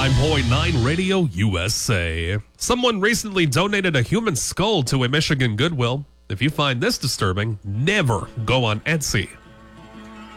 99.9 Radio USA. Someone recently donated a human skull to a Michigan Goodwill. If you find this disturbing, never go on Etsy.